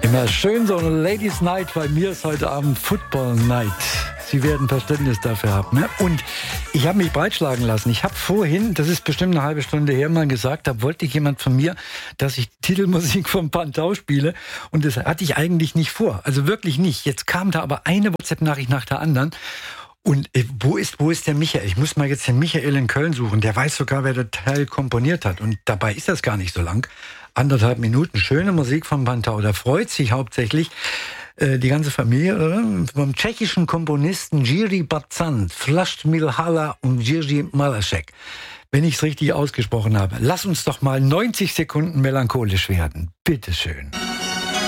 Immer schön so eine Ladies Night. Bei mir ist heute Abend Football Night. Sie werden Verständnis dafür haben. Ne? Und ich habe mich breitschlagen lassen. Ich habe vorhin, das ist bestimmt eine halbe Stunde her, mal gesagt, da wollte jemand von mir, dass ich Titelmusik vom Pantau spiele. Und das hatte ich eigentlich nicht vor. Also wirklich nicht. Jetzt kam da aber eine WhatsApp-Nachricht nach der anderen. Und wo ist der Michael? Ich muss mal jetzt den Michael in Köln suchen. Der weiß sogar, wer der Teil komponiert hat. Und dabei ist das gar nicht so lang. 1,5 Minuten, schöne Musik vom Pantau. Da freut sich hauptsächlich die ganze Familie vom tschechischen Komponisten Jiří Barcant, Vlast Milhala und Jiří Malášek. Wenn ich es richtig ausgesprochen habe. Lass uns doch mal 90 Sekunden melancholisch werden. Bitteschön.